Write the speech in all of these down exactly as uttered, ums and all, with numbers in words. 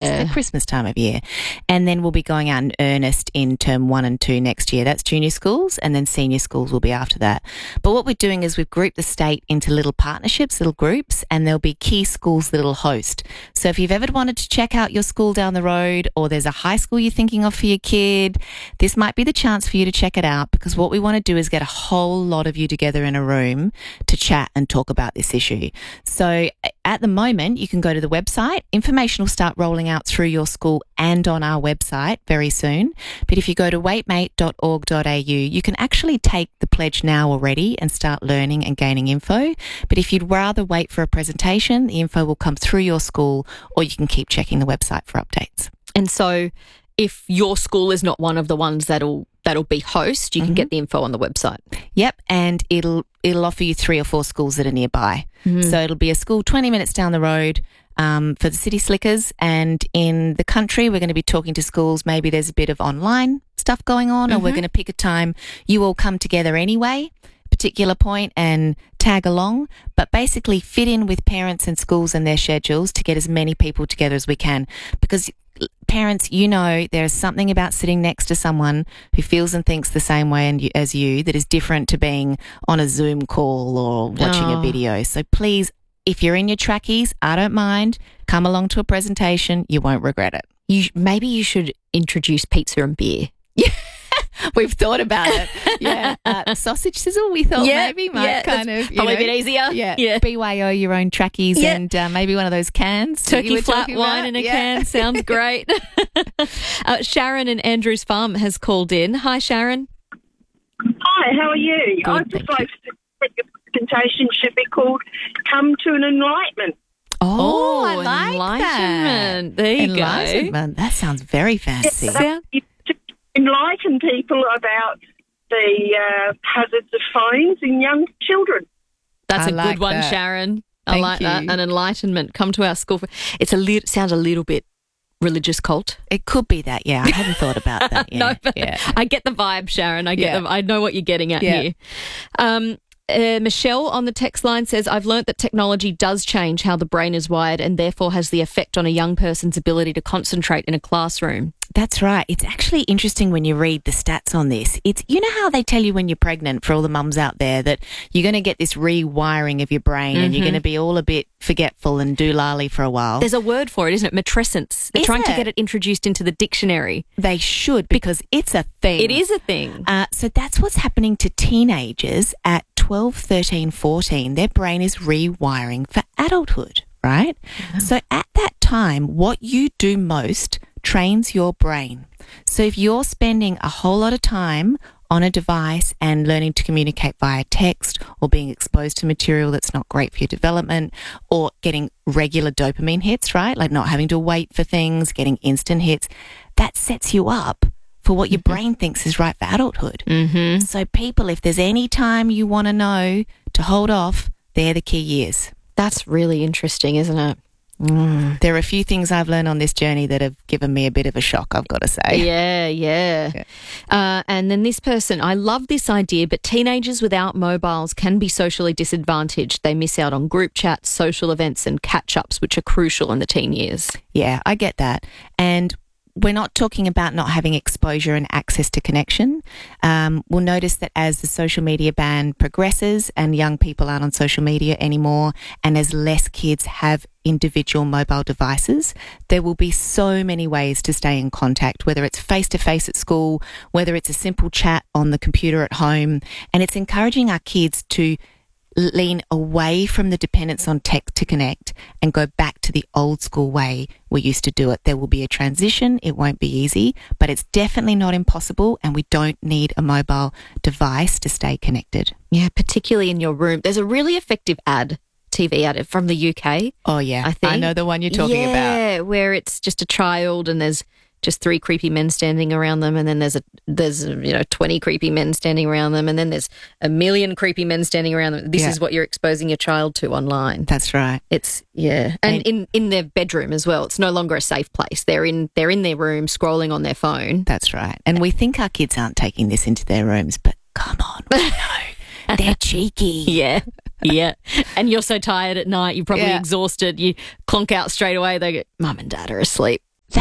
yeah. the Christmas time of year. And then we'll be going out in earnest in term one and two next year. That's junior schools, and then senior schools will be after that. But what we're doing is we've grouped the state into little partnerships, little groups, and there'll be key schools that will host. So if you've ever wanted to check out your school down the road, or there's a high school you're thinking of for your kid, this might be the chance for you to check it out, because what we want to do is get a whole lot of you together in a room to chat and talk about this issue. So at the moment, you can go to the website. Information will start rolling out through your school and on our website very soon. But if you go to waitmate dot org dot a u, you can actually take the pledge now already and start learning and gaining info. But if you'd rather wait for a presentation, the info will come through your school, or you can keep checking the website for updates. And so if your school is not one of the ones that'll that'll be host, you can mm-hmm. get the info on the website. Yep, and it'll it'll offer you three or four schools that are nearby. Mm-hmm. So it'll be a school twenty minutes down the road um, for the City Slickers, and in the country we're going to be talking to schools. Maybe there's a bit of online stuff going on, mm-hmm. or we're going to pick a time you all come together anyway, particular point, and tag along, but basically fit in with parents and schools and their schedules to get as many people together as we can. Because parents, you know, there's something about sitting next to someone who feels and thinks the same way as you that is different to being on a Zoom call or watching oh. a video. So please, if you're in your trackies, I don't mind, come along to a presentation. You won't regret it. You maybe you should introduce pizza and beer. Yeah. We've thought about it. Yeah. Uh, sausage sizzle, we thought yeah, maybe might yeah, kind of. Probably know, a bit easier. Yeah. yeah. B Y O your own trackies yeah. and uh, maybe one of those cans. Turkey flat wine about. in a yeah. can. Sounds great. uh, Sharon in Andrews Farm has called in. Hi, Sharon. Hi, how are you? Good, I'd just like to think the presentation should be called Come to an Enlightenment. Oh, oh I like enlightenment. That. There you enlightenment. go. That sounds very fancy. Yeah, to enlighten people about the uh, hazards of phones in young children. That's I a like good one, that. Sharon. I Thank like you. that. An enlightenment. Come to our school. For, it's a little sounds a little bit religious cult. It could be that, yeah. I hadn't thought about that. Yeah. no, but yeah. I get the vibe, Sharon. I get Yeah. the, I know what you're getting at Yeah. here. Um, uh, Michelle on the text line says, I've learnt that technology does change how the brain is wired and therefore has the effect on a young person's ability to concentrate in a classroom. That's right. It's actually interesting when you read the stats on this. It's, you know how they tell you when you're pregnant, for all the mums out there, that you're going to get this rewiring of your brain mm-hmm. and you're going to be all a bit forgetful and doolally for a while. There's a word for it, isn't it? Matrescence. They're Is trying it? to get it introduced into the dictionary. They should, because it's a thing. It is a thing. Uh, so that's what's happening to teenagers at twelve, thirteen, fourteen. Their brain is rewiring for adulthood, right? Mm-hmm. So at that time, what you do most trains your brain. So if you're spending a whole lot of time on a device and learning to communicate via text, or being exposed to material that's not great for your development, or getting regular dopamine hits, right? Like not having to wait for things, getting instant hits, that sets you up for what your brain thinks is right for adulthood. Mm-hmm. So people, if there's any time you want to know to hold off, they're the key years. That's really interesting, isn't it? Mm. There are a few things I've learned on this journey that have given me a bit of a shock, I've got to say. Yeah, yeah. yeah. Uh, and then this person, I love this idea, but teenagers without mobiles can be socially disadvantaged. They miss out on group chats, social events and catch-ups, which are crucial in the teen years. Yeah, I get that. And we're not talking about not having exposure and access to connection. Um, we'll notice that as the social media ban progresses and young people aren't on social media anymore, and as less kids have individual mobile devices, there will be so many ways to stay in contact, whether it's face-to-face at school, whether it's a simple chat on the computer at home. And it's encouraging our kids to lean away from the dependence on tech to connect and go back to the old school way we used to do it. There will be a transition. It won't be easy, but it's definitely not impossible, and we don't need a mobile device to stay connected. Yeah, particularly in your room. There's a really effective ad, T V ad from the U K. Oh, yeah. I think. I know the one you're talking yeah, about. Yeah, where it's just a child and there's just three creepy men standing around them, and then there's a there's you know twenty creepy men standing around them, and then there's a million creepy men standing around them. This yeah. is what you're exposing your child to online. That's right. It's yeah, and, and in, in their bedroom as well. It's no longer a safe place. They're in they're in their room scrolling on their phone. That's right. And we think our kids aren't taking this into their rooms, but come on, we know. They're cheeky. Yeah. Yeah. And you're so tired at night, you're probably Yeah. exhausted. You clonk out straight away. They go, Mum and Dad are asleep.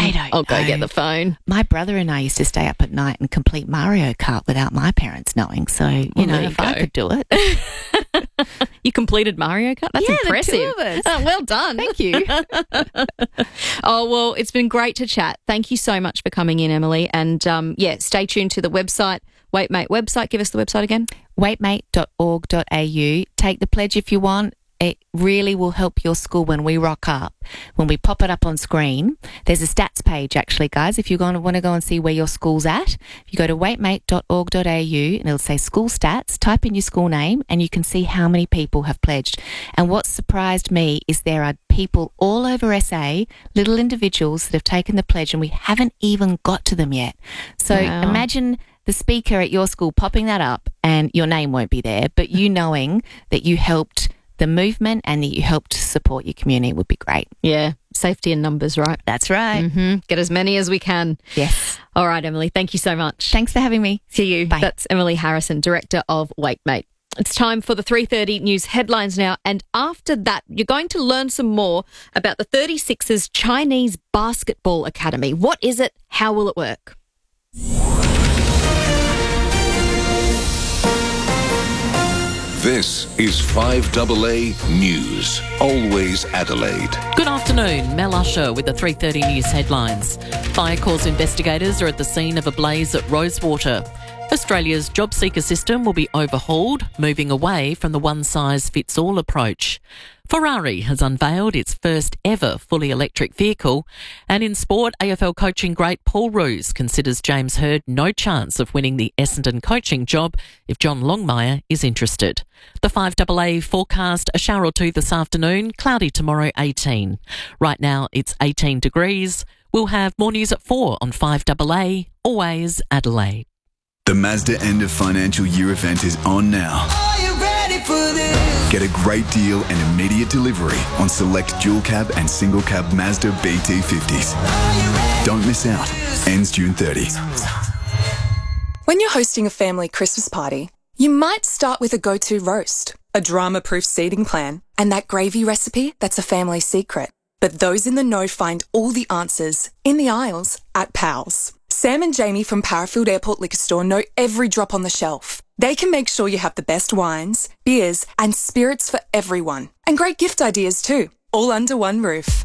I don't I'll go know. get the phone. My brother and I used to stay up at night and complete Mario Kart without my parents knowing. So, you Well, know, there you if I go. could do it. You completed Mario Kart? That's Yeah, the two impressive. of us. Oh, well done. Thank you. Oh, well, it's been great to chat. Thank you so much for coming in, Emily. And, um, yeah, stay tuned to the website, Waitmate website. Give us the website again. waitmate dot org dot a u. Take the pledge if you want. It really will help your school when we rock up. When we pop it up on screen, there's a stats page actually, guys. If you're going to want to go and see where your school's at, you go to waitmate dot org dot a u and it'll say school stats. Type in your school name and you can see how many people have pledged. And what surprised me is there are people all over S A, little individuals that have taken the pledge and we haven't even got to them yet. So Wow. imagine the speaker at your school popping that up and your name won't be there, but you knowing that you helped the movement and that you helped support your community would be great. Yeah, safety in numbers, right? That's right. Mm-hmm. Get as many as we can. Yes. All right, Emily, thank you so much. Thanks for having me. See you. Bye. That's Emily Harrison, Director of Waitmate. It's time for the three thirty news headlines now. And after that, you're going to learn some more about the thirty-sixers Chinese Basketball Academy. What is it? How will it work? This is five A A News. Always Adelaide. Good afternoon. Mel Usher with the three thirty news headlines. Fire Corps investigators are at the scene of a blaze at Rosewater. Australia's job seeker system will be overhauled, moving away from the one-size-fits-all approach. Ferrari has unveiled its first ever fully electric vehicle. And in sport, A F L coaching great Paul Roos considers James Hird no chance of winning the Essendon coaching job if John Longmire is interested. The five A A forecast, a shower or two this afternoon, cloudy tomorrow eighteen. Right now it's eighteen degrees. We'll have more news at four on five A A, always Adelaide. The Mazda end of financial year event is on now. Are you ready for this? Get a great deal and immediate delivery on select dual cab and single cab Mazda B T fifties. Don't miss out. Ends June thirtieth. When you're hosting a family Christmas party, you might start with a go-to roast, a drama-proof seating plan, and that gravy recipe that's a family secret. But those in the know find all the answers in the aisles at Pals. Sam and Jamie from Parafield Airport Liquor Store know every drop on the shelf. They can make sure you have the best wines, beers, and spirits for everyone. And great gift ideas too, all under one roof.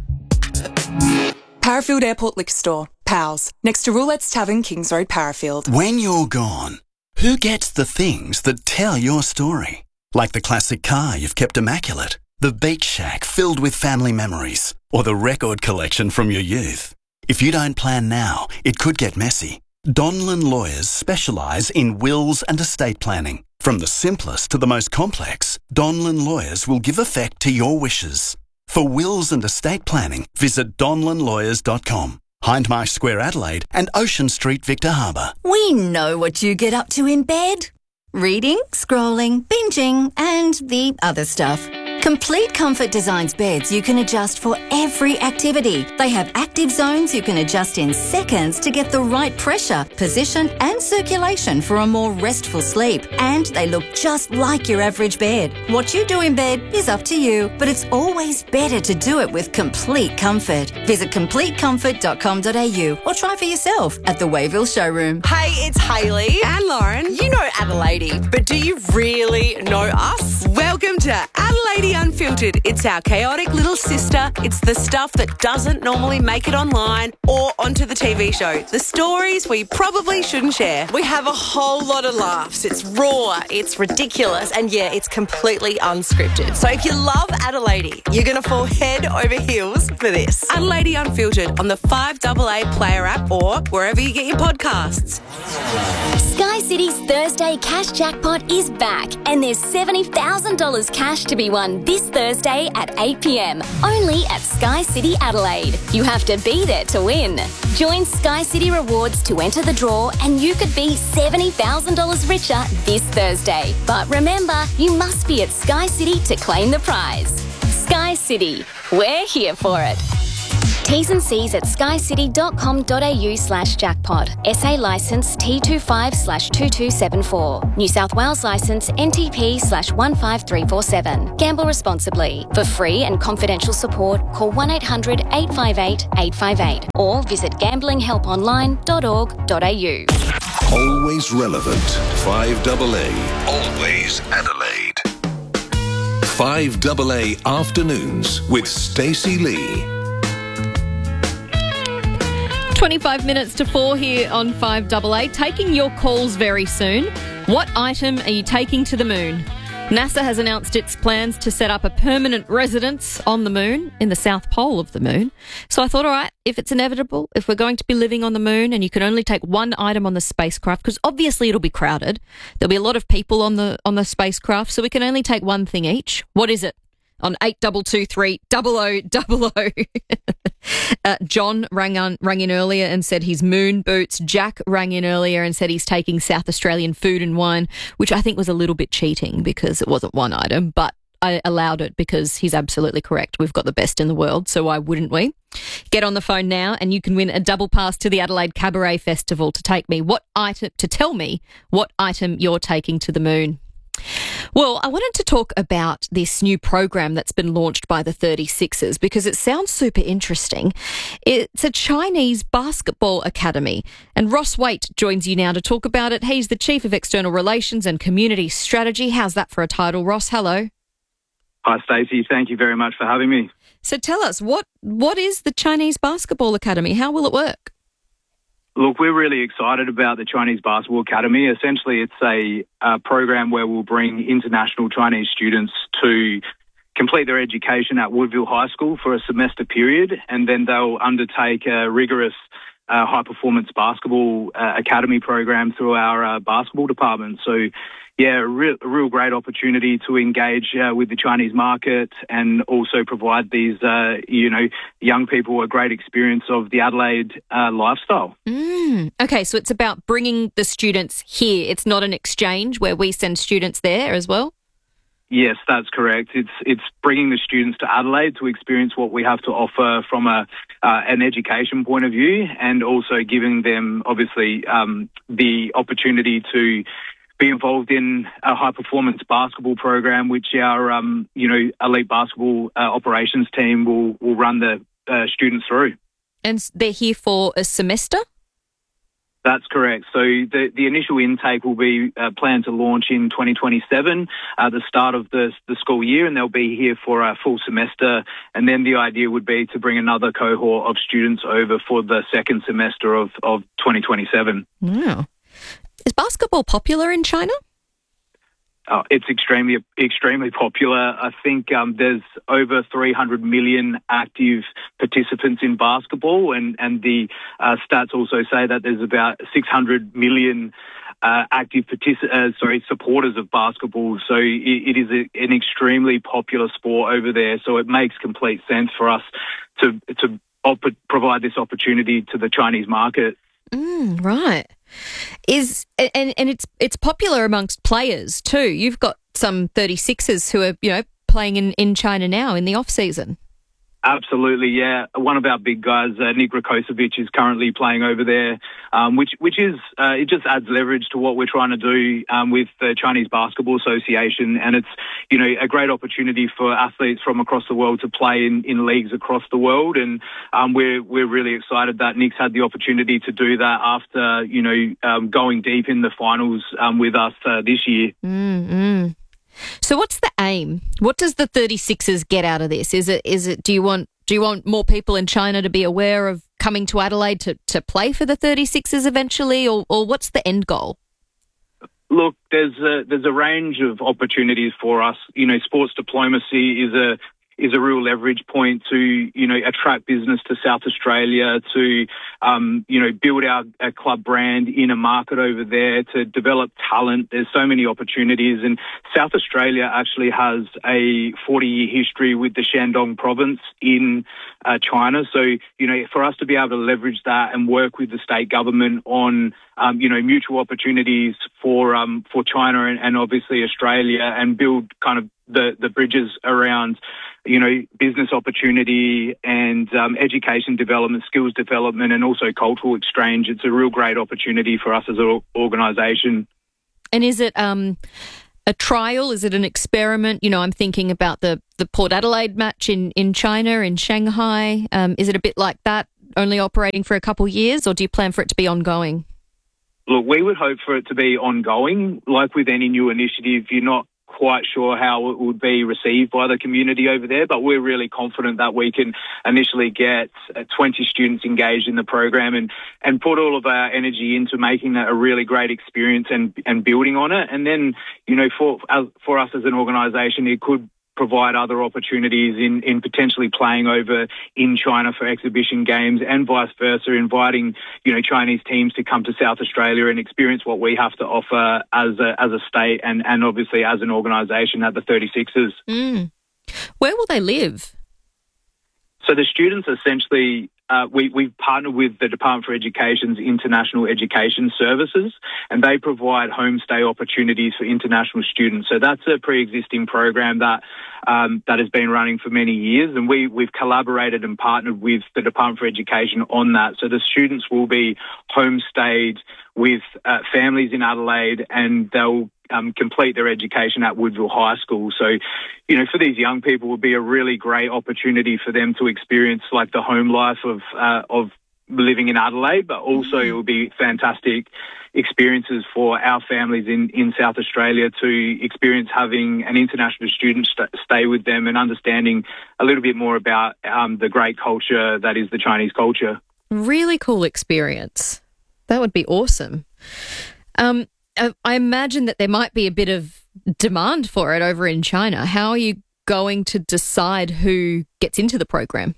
Parafield Airport Liquor Store, Pals, next to Roulette's Tavern, Kings Road, Parafield. When you're gone, who gets the things that tell your story? Like the classic car you've kept immaculate, the beach shack filled with family memories, or the record collection from your youth. If you don't plan now, it could get messy. Donlan Lawyers specialise in wills and estate planning. From the simplest to the most complex, Donlan Lawyers will give effect to your wishes. For wills and estate planning, visit donlan lawyers dot com. Hindmarsh Square, Adelaide, and Ocean Street, Victor Harbour. We know what you get up to in bed. Reading, scrolling, binging, and the other stuff. Complete Comfort designs beds you can adjust for every activity. They have active zones you can adjust in seconds to get the right pressure, position, and circulation for a more restful sleep. And they look just like your average bed. What you do in bed is up to you, but it's always better to do it with Complete Comfort. Visit complete comfort dot com dot a u or try for yourself at the Wayville showroom. Hey, it's Hayley and Lauren. You know Adelaide, but do you really know us? Welcome to Adelaide Unfiltered. It's our chaotic little sister. It's the stuff that doesn't normally make it online or onto the T V show. The stories we probably shouldn't share. We have a whole lot of laughs. It's raw, it's ridiculous, and yeah, it's completely unscripted. So if you love Adelaide, you're going to fall head over heels for this. Adelaide Unfiltered on the five A A Player app or wherever you get your podcasts. Sky City's Thursday Cash Jackpot is back, and there's seventy thousand dollars cash to be won this Thursday at eight p m, only at Sky City Adelaide. You have to be there to win. Join Sky City Rewards to enter the draw, and you could be seventy thousand dollars richer this Thursday. But remember, you must be at Sky City to claim the prize. Sky City, we're here for it. T's and C's at skycity.com.au slash jackpot. S A licence T twenty-five slash two two seven four. New South Wales licence N T P slash one five three four seven. Gamble responsibly. For free and confidential support, call one eight hundred eight five eight eight five eight or visit gambling help online dot org dot a u. Always relevant. five double A. Always Adelaide. five double A Afternoons with Stacey Lee. twenty-five minutes to four here on five double A. Taking your calls very soon. What item are you taking to the moon? NASA has announced its plans to set up a permanent residence on the moon, in the south pole of the moon. So I thought, all right, if it's inevitable, if we're going to be living on the moon and you can only take one item on the spacecraft, because obviously it'll be crowded, there'll be a lot of people on the on the spacecraft, so we can only take one thing each. What is it? On eight two two three double oh double oh. uh, John rang, on, rang in earlier and said his moon boots. Jack rang in earlier and said he's taking South Australian food and wine, which I think was a little bit cheating because it wasn't one item, but I allowed it because he's absolutely correct. We've got the best in the world, so why wouldn't we? Get on the phone now and you can win a double pass to the Adelaide Cabaret Festival to take me what item to tell me what item you're taking to the moon. Well, I wanted to talk about this new program that's been launched by the thirty-sixers because it sounds super interesting. It's a Chinese basketball academy, and Ross Waite joins you now to talk about it. He's the Chief of External Relations and Community Strategy. How's that for a title, Ross? Hello. Hi, Stacey. Thank you very much for having me. So tell us, what what is the Chinese Basketball Academy? How will it work? Look, we're really excited about the Chinese Basketball Academy. Essentially, it's a, a program where we'll bring international Chinese students to complete their education at Woodville High School for a semester period, and then they'll undertake a rigorous uh, high-performance basketball uh, academy program through our uh, basketball department. So, yeah, a real, a real great opportunity to engage uh, with the Chinese market and also provide these, uh, you know, young people a great experience of the Adelaide uh, lifestyle. Mm, okay, so it's about bringing the students here. It's not an exchange where we send students there as well? Yes, that's correct. It's it's bringing the students to Adelaide to experience what we have to offer from a uh, an education point of view, and also giving them, obviously, um, the opportunity to be involved in a high-performance basketball program, which our, um, you know, elite basketball uh, operations team will, will run the uh, students through. And they're here for a semester? That's correct. So the, the initial intake will be uh, planned to launch in twenty twenty-seven, at uh, the start of the, the school year, and they'll be here for a full semester. And then the idea would be to bring another cohort of students over for the second semester of, of twenty twenty-seven. Wow. Is basketball popular in China? Uh, it's extremely, extremely popular. I think um, there's over three hundred million active participants in basketball, and, and the uh, stats also say that there's about six hundred million uh, active partic- uh, sorry, supporters of basketball. So it, it is a, an extremely popular sport over there. So it makes complete sense for us to to op- provide this opportunity to the Chinese market. Mm, right. Is and and it's it's popular amongst players too. You've got some thirty-sixers who are, you know, playing in, in China now in the off season. Absolutely, yeah. One of our big guys, uh, Nick Rakocevic, is currently playing over there, um, which which is uh, it just adds leverage to what we're trying to do um, with the Chinese Basketball Association, and it's, you know, a great opportunity for athletes from across the world to play in, in leagues across the world, and um, we're we're really excited that Nick's had the opportunity to do that after, you know, um, going deep in the finals um, with us uh, this year. Mm-hmm. So what's the aim? What does the thirty-sixers get out of this? Is it is it do you want do you want more people in China to be aware of coming to Adelaide to, to play for the thirty-sixers eventually, or, or what's the end goal? Look, there's a, there's a range of opportunities for us. You know, sports diplomacy is a is a real leverage point to, you know, attract business to South Australia, to, um, you know, build our, our club brand in a market over there, to develop talent. There's so many opportunities. And South Australia actually has a forty-year history with the Shandong province in uh, China. So, you know, for us to be able to leverage that and work with the state government on, um, you know, mutual opportunities for um, for China and, and obviously Australia, and build kind of the, the bridges around you know, business opportunity and um, education development, skills development, and also cultural exchange. It's a real great opportunity for us as an organisation. And is it um, a trial? Is it an experiment? You know, I'm thinking about the, the Port Adelaide match in, in China, in Shanghai. Um, is it a bit like that, only operating for a couple of years, or do you plan for it to be ongoing? Look, we would hope for it to be ongoing. Like with any new initiative, you're not quite sure how it would be received by the community over there, but we're really confident that we can initially get twenty students engaged in the program and, and put all of our energy into making that a really great experience and, and building on it. And then, you know, for, for us as an organisation, it could provide other opportunities in, in potentially playing over in China for exhibition games and vice versa, inviting, you know, Chinese teams to come to South Australia and experience what we have to offer as a, as a state and, and obviously as an organisation at the thirty-sixers. Mm. Where will they live? So the students essentially, uh, we, we've partnered with the Department for Education's International Education Services, and they provide homestay opportunities for international students. So that's a pre-existing program that um, that has been running for many years, and we, we've collaborated and partnered with the Department for Education on that. So the students will be homestayed with uh, families in Adelaide, and they'll Um, complete their education at Woodville High School. So, you know, for these young people, it would be a really great opportunity for them to experience like the home life of uh, of living in Adelaide, but also it would be fantastic experiences for our families in, in South Australia to experience having an international student st- stay with them and understanding a little bit more about um, the great culture that is the Chinese culture. Really cool experience. That would be awesome. Um, I imagine that there might be a bit of demand for it over in China. How are you going to decide who gets into the program?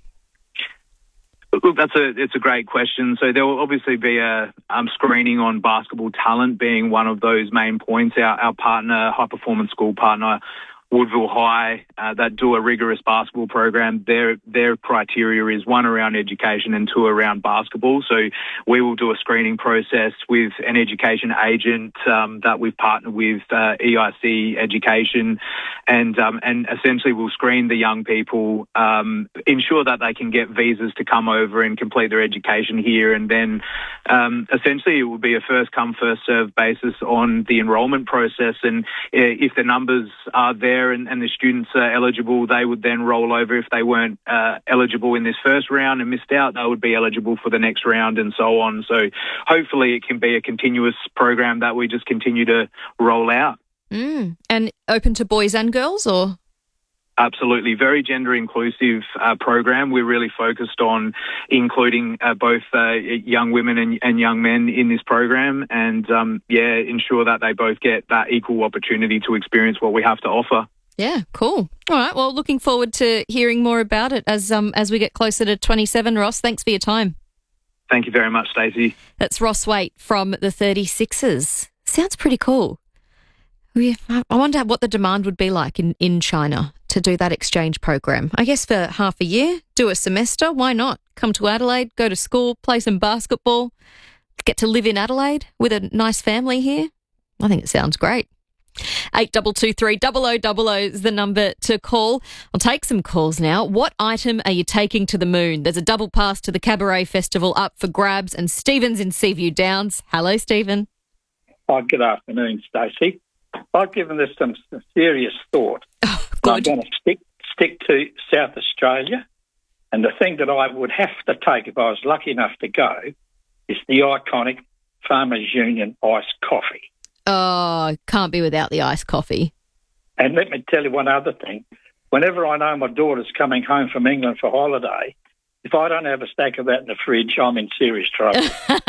Look, that's a it's a great question. So there will obviously be a um, screening on basketball talent being one of those main points. Our, our partner, high performance school partner, Woodville High, uh, that do a rigorous basketball program, their their criteria is one around education and two around basketball. So we will do a screening process with an education agent um, that we've partnered with, uh, E I C Education, and um, and essentially we'll screen the young people, um, ensure that they can get visas to come over and complete their education here, and then um, essentially it will be a first come first served basis on the enrolment process, and uh, if the numbers are there And, and the students are eligible, they would then roll over. If they weren't uh, eligible in this first round and missed out, they would be eligible for the next round and so on. So hopefully it can be a continuous program that we just continue to roll out. Mm. And open to boys and girls, or? Absolutely. Very gender inclusive uh, program. We're really focused on including uh, both uh, young women and, and young men in this program and, um, yeah, ensure that they both get that equal opportunity to experience what we have to offer. Yeah, cool. All right. Well, looking forward to hearing more about it as um as we get closer to twenty-seven. Ross, thanks for your time. Thank you very much, Stacey. That's Ross Waite from the thirty-sixers. Sounds pretty cool. We, I wonder what the demand would be like in, in China to do that exchange program. I guess for half a year, do a semester. Why not? Come to Adelaide, go to school, play some basketball, get to live in Adelaide with a nice family here. I think it sounds great. eight two two three, double oh double oh is the number to call. I'll take some calls now. What item are you taking to the moon? There's a double pass to the Cabaret Festival up for grabs, and Stephen's in Seaview Downs. Hello, Stephen. Oh, good afternoon, Stacey. I've given this some serious thought. Oh, I'm going to stick stick to South Australia, and the thing that I would have to take if I was lucky enough to go is the iconic Farmers Union iced coffee. Oh, can't be without the iced coffee. And let me tell you one other thing. Whenever I know my daughter's coming home from England for holiday, if I don't have a stack of that in the fridge, I'm in serious trouble.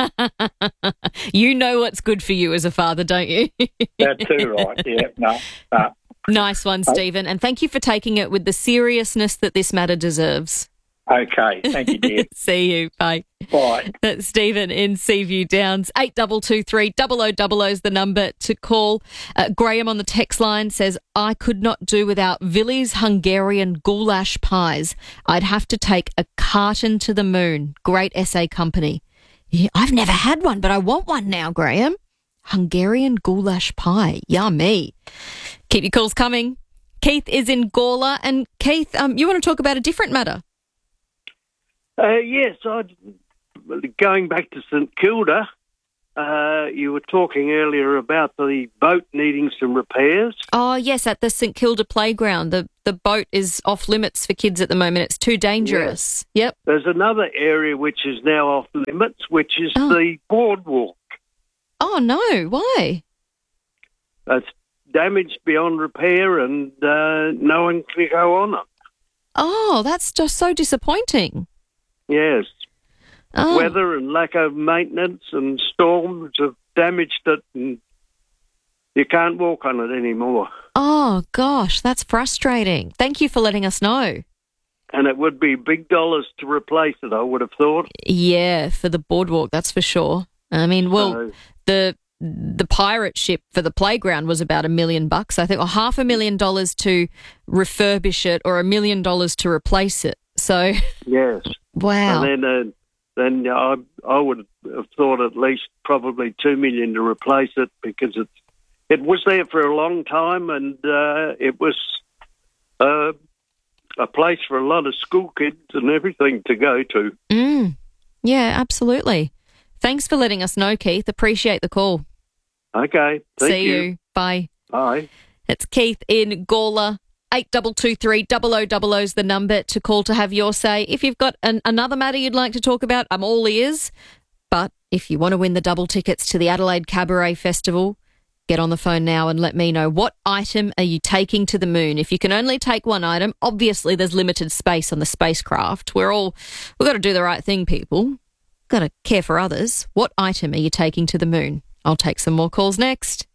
You know what's good for you as a father, don't you? That's too right, yeah. No, no. Nice one, Stephen. And thank you for taking it with the seriousness that this matter deserves. Okay, thank you, dear. See you. Bye. Bye. That's Stephen in Seaview Downs. eight two two three, double oh double oh is the number to call. Uh, Graham on the text line says, I could not do without Villy's Hungarian goulash pies. I'd have to take a carton to the moon. Great S A company. Yeah, I've never had one, but I want one now, Graham. Hungarian goulash pie. Yummy. Keep your calls coming. Keith is in Gawler. And Keith, um, you want to talk about a different matter? Uh, yes, I'd, going back to St Kilda, uh, you were talking earlier about the boat needing some repairs. Oh, yes, at the St Kilda playground. The the boat is off limits for kids at the moment. It's too dangerous. Yes. Yep. There's another area which is now off limits, which is oh. the boardwalk. Oh, no. Why? It's damaged beyond repair and uh, no one can go on it. Oh, that's just so disappointing. Yes. Oh. Weather and lack of maintenance and storms have damaged it and you can't walk on it anymore. Oh, gosh, that's frustrating. Thank you for letting us know. And it would be big dollars to replace it, I would have thought. Yeah, for the boardwalk, that's for sure. I mean, well, So- the the pirate ship for the playground was about a million bucks, I think, or half a million dollars to refurbish it or a million dollars to replace it. So, Yes. wow. And then, uh, then I, I would have thought at least probably two million to replace it because it's it was there for a long time and uh, it was uh, a place for a lot of school kids and everything to go to. Mm. Yeah, absolutely. Thanks for letting us know, Keith. Appreciate the call. Okay. Thank See you. you. Bye. Bye. It's Keith in Gawler. eight two two three, double oh double oh is the number to call to have your say. If you've got an, another matter you'd like to talk about, I'm all ears. But if you want to win the double tickets to the Adelaide Cabaret Festival, get on the phone now and let me know. What item are you taking to the moon? If you can only take one item, obviously there's limited space on the spacecraft. We're all, we've got to do the right thing, people. Got to care for others. What item are you taking to the moon? I'll take some more calls next.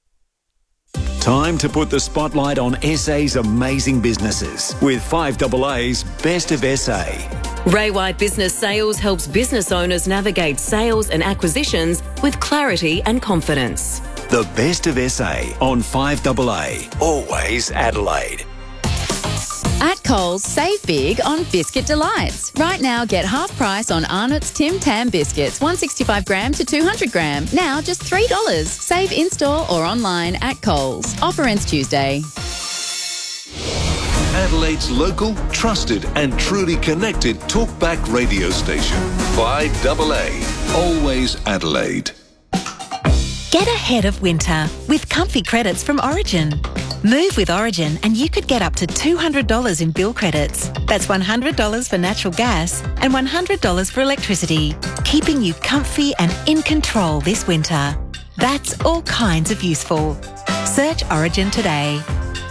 Time to put the spotlight on S A's amazing businesses with five A A's Best of S A. Ray White Business Sales helps business owners navigate sales and acquisitions with clarity and confidence. The Best of S A on five A A. Always Adelaide. At Coles, save big on Biscuit Delights. Right now, get half price on Arnott's Tim Tam biscuits, one sixty-five gram to two hundred gram. Now just three dollars. Save in-store or online at Coles. Offer ends Tuesday. Adelaide's local, trusted and truly connected talkback radio station. five A A. Always Adelaide. Get ahead of winter with comfy credits from Origin. Move with Origin and you could get up to two hundred dollars in bill credits. That's one hundred dollars for natural gas and one hundred dollars for electricity, keeping you comfy and in control this winter. That's all kinds of useful. Search Origin today.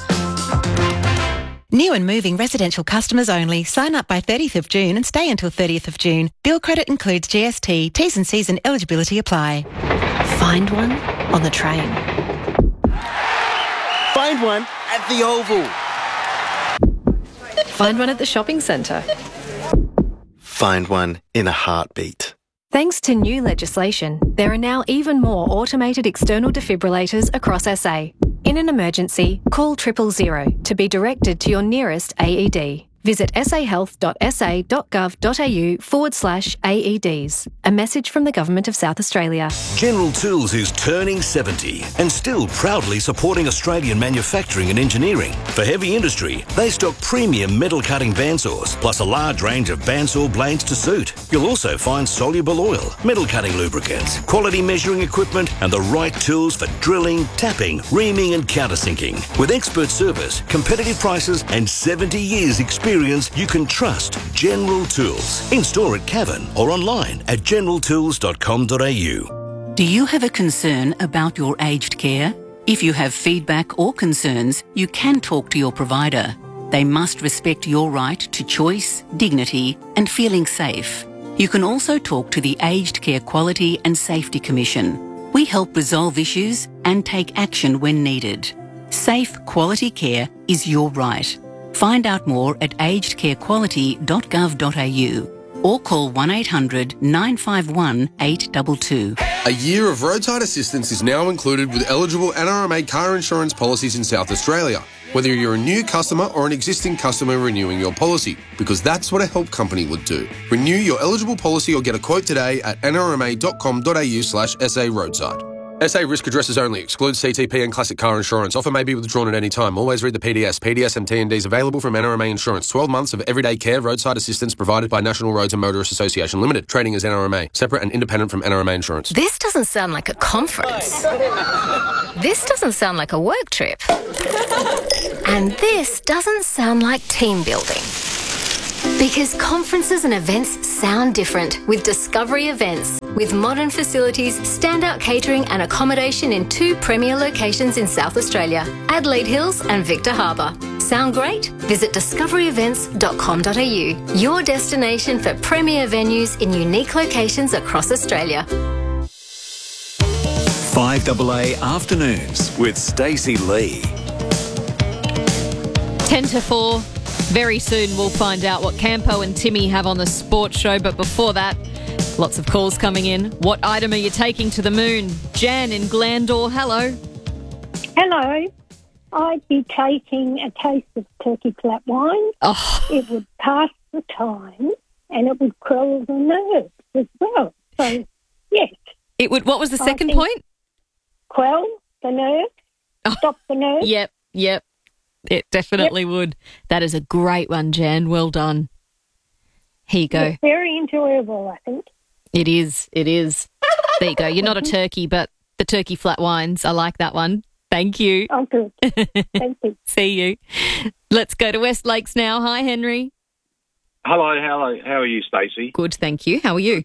New and moving residential customers only. Sign up by thirtieth of June and stay until thirtieth of June. Bill credit includes G S T. T's and C's and eligibility apply. Find one on the train. Find one at the Oval. Find one at the shopping centre. Find one in a heartbeat. Thanks to new legislation, there are now even more automated external defibrillators across S A. In an emergency, call triple zero to be directed to your nearest A E D. Visit sahealth.sa.gov.au forward slash AEDs. A message from the Government of South Australia. General Tools is turning seventy and still proudly supporting Australian manufacturing and engineering. For heavy industry, they stock premium metal cutting bandsaws, plus a large range of bandsaw blades to suit. You'll also find soluble oil, metal cutting lubricants, quality measuring equipment, and the right tools for drilling, tapping, reaming, and countersinking. With expert service, competitive prices, and seventy years experience, you can trust General Tools. In store at Cavan or online at general tools dot com dot a u. Do you have a concern about your aged care? If you have feedback or concerns, you can talk to your provider. They must respect your right to choice, dignity, and feeling safe. You can also talk to the Aged Care Quality and Safety Commission. We help resolve issues and take action when needed. Safe, quality care is your right. Find out more at aged care quality dot gov dot a u or call one eight hundred nine five one eight two two. A year of roadside assistance is now included with eligible N R M A car insurance policies in South Australia, whether you're a new customer or an existing customer renewing your policy, because that's what a help company would do. Renew your eligible policy or get a quote today at n r m a dot com dot a u slash s a roadside. S A risk addresses only. Excludes C T P and classic car insurance. Offer may be withdrawn at any time. Always read the P D S. P D S and T and Ds available from N R M A Insurance. twelve months of everyday care, roadside assistance provided by National Roads and Motorists Association Limited. Trading as N R M A. Separate and independent from N R M A Insurance. This doesn't sound like a conference. This doesn't sound like a work trip. And this doesn't sound like team building. Because conferences and events sound different with Discovery Events. With modern facilities, standout catering and accommodation in two premier locations in South Australia, Adelaide Hills and Victor Harbour. Sound great? Visit discovery events dot com dot a u, your destination for premier venues in unique locations across Australia. five A A Afternoons with Stacey Lee. ten to four. Very soon we'll find out what Campo and Timmy have on the sports show. But before that, lots of calls coming in. What item are you taking to the moon? Jan in Glandore, hello. Hello. I'd be taking a taste of turkey flat wine. Oh. It would pass the time and it would quell the nerves as well. So, yes. It would. What was the I second think point? Quell the nerves, Oh. stop the nerves. Yep, yep. It definitely would. That is a great one, Jan. Well done. Here you go. It's very enjoyable, I think. It is. It is. There you go. You're not a turkey, but the turkey flat wines. I like that one. Thank you. Oh, good. Thank you. See you. Let's go to West Lakes now. Hi, Henry. Hello, hello. How are you, Stacey? Good, thank you. How are you?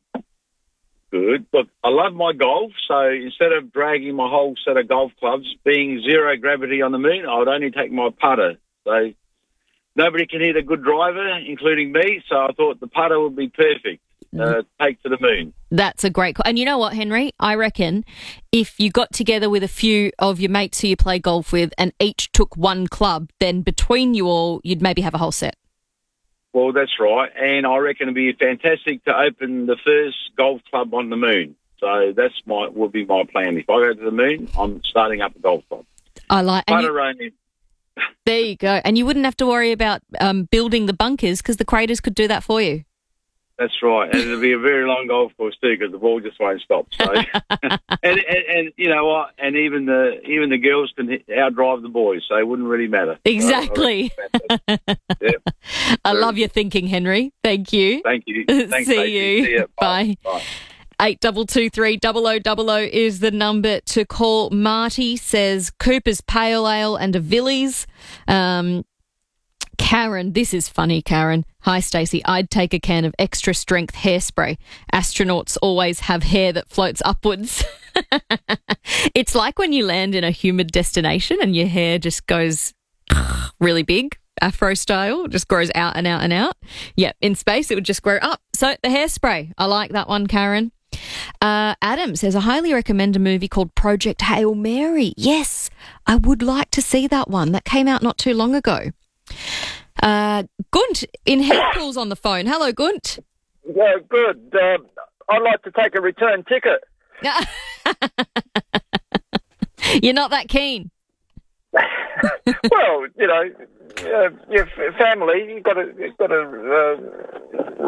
Good. Look, I love my golf, so instead of dragging my whole set of golf clubs, being zero gravity on the moon, I would only take my putter. So nobody can hit a good driver, including me, so I thought the putter would be perfect. Uh, take to the moon. That's a great call. And you know what, Henry? I reckon if you got together with a few of your mates who you play golf with and each took one club, then between you all, you'd maybe have a whole set. Well, that's right. And I reckon it'd be fantastic to open the first golf club on the moon. So that's my would be my plan. If I go to the moon, I'm starting up a golf club. I like and Putter you, only. There you go. And you wouldn't have to worry about um, building the bunkers because the craters could do that for you. That's right, and it'll be a very long golf course too because the ball just won't stop. So, and, and and you know what? And even the even the girls can hit, outdrive the boys, so it wouldn't really matter. Exactly. Uh, yep. I love your thinking, Henry. Thank you. Thank you. Thanks, See Stacey. you. See ya. Bye. Bye. Eight double two three double o double o is the number to call. Marty says Cooper's Pale Ale and a Villies. Um, Karen, this is funny, Karen. Hi, Stacey. I'd take a can of extra strength hairspray. Astronauts always have hair that floats upwards. It's like when you land in a humid destination and your hair just goes really big, afro style, just grows out and out and out. Yeah, in space it would just grow up. So the hairspray, I like that one, Karen. Uh, Adam says, I highly recommend a movie called Project Hail Mary. Yes, I would like to see that one. That came out not too long ago. Uh, Gunt in Headpool's on the phone. Hello, Gunt. Yeah, good. Um, I'd like to take a return ticket. You're not that keen. Well, you know, uh, your f- family, you've got to, you've got to. Uh,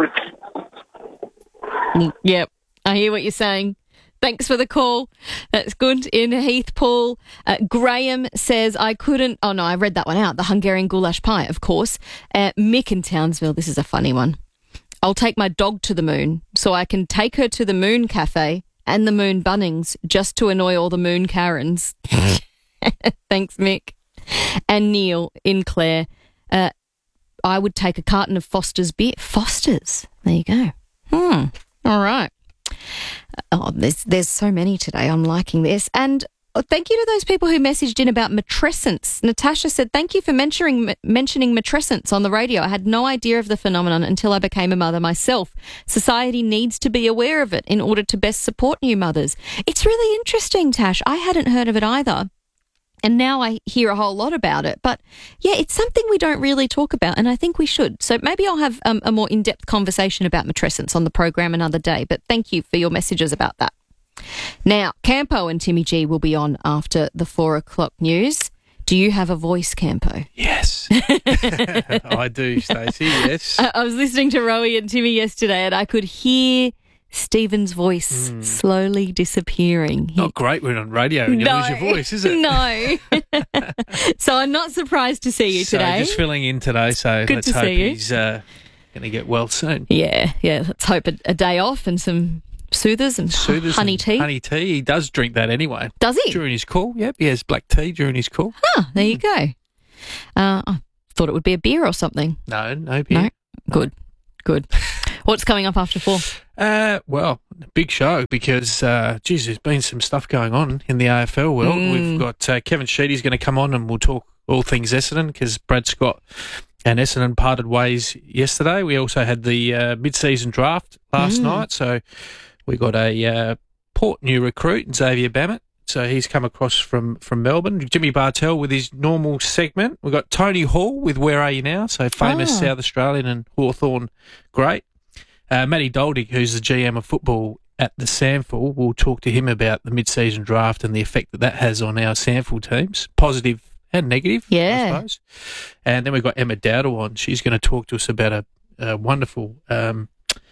re- Yep, I hear what you're saying. Thanks for the call. That's good. In Heathpool, uh, Graham says, I couldn't... Oh, no, I read that one out. The Hungarian goulash pie, of course. Uh, Mick in Townsville, this is a funny one. I'll take my dog to the moon so I can take her to the Moon Cafe and the Moon Bunnings just to annoy all the Moon Karens. Thanks, Mick. And Neil in Clare, uh, I would take a carton of Foster's beer. Foster's? There you go. Hmm. All right. Oh, there's there's so many today. I'm liking this. And thank you to those people who messaged in about matrescence. Natasha said, thank you for mentioning mentioning matrescence on the radio. I had no idea of the phenomenon until I became a mother myself. Society needs to be aware of it in order to best support new mothers. It's really interesting, Tash. I hadn't heard of it either. And now I hear a whole lot about it. But, yeah, it's something we don't really talk about, and I think we should. So maybe I'll have um, a more in-depth conversation about matrescence on the program another day. But thank you for your messages about that. Now, Campo and Timmy G will be on after the four o'clock news. Do you have a voice, Campo? Yes. I do, Stacey, yes. I, I was listening to Rowie and Timmy yesterday, and I could hear Stephen's voice Mm. slowly disappearing. He- Not great when on radio and you no, lose your voice, is it? No. So I'm not surprised to see you So today. just filling in today, so Good let's to hope see you. he's uh, going to get well soon. Yeah, yeah. Let's hope a, a day off and some soothers and Soothers honey and tea. Honey tea. He does drink that anyway. Does he? During his call. Yep, he has black tea during his call. Ah, there you go. Uh, I thought it would be a beer or something. No, no beer. No? Good, good. What's coming up after four? Uh, well, big show because, uh, geez, there's been some stuff going on in the A F L world. Mm. We've got uh, Kevin Sheedy's going to come on and we'll talk all things Essendon because Brad Scott and Essendon parted ways yesterday. We also had the uh, mid-season draft last Mm. night, so we got a uh, Port new recruit, Xavier Bammett. So he's come across from, from Melbourne. Jimmy Bartell with his normal segment. We've got Tony Hall with Where Are You Now? So famous Oh. South Australian and Hawthorn great. Uh, Matty Doldig, who's the G M of football at the SANFL, we'll talk to him about the mid-season draft and the effect that that has on our SANFL teams, positive and negative, Yeah. I suppose. And then we've got Emma Dowdle on. She's going to talk to us about a, a wonderful um,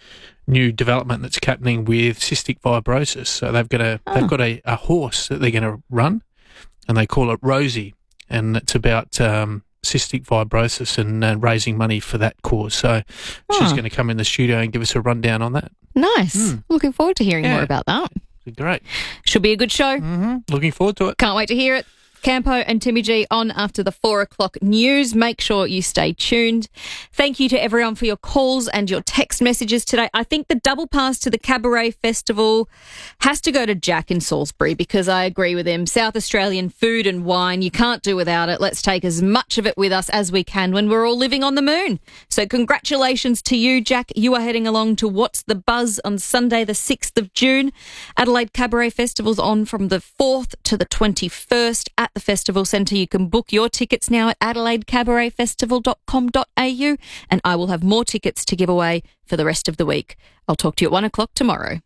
new development that's happening with cystic fibrosis. So they've got a Oh. they've got a, a horse that they're going to run, and they call it Rosie, and it's about um, cystic fibrosis and uh, raising money for that cause. So she's Oh. going to come in the studio and give us a rundown on that. Nice. Mm. Looking forward to hearing Yeah. more about that. Great. Should be a good show. Mm-hmm. Looking forward to it. Can't wait to hear it. Campo and Timmy G on after the four o'clock news. Make sure you stay tuned. Thank you to everyone for your calls and your text messages today. I think the double pass to the Cabaret Festival has to go to Jack in Salisbury because I agree with him. South Australian food and wine, you can't do without it. Let's take as much of it with us as we can when we're all living on the moon. So congratulations to you, Jack. You are heading along to What's the Buzz on Sunday, the sixth of June. Adelaide Cabaret Festival's on from the fourth to the twenty-first at the Festival Centre. You can book your tickets now at adelaide cabaret festival dot com dot a u, and I will have more tickets to give away for the rest of the week. I'll talk to you at one o'clock tomorrow.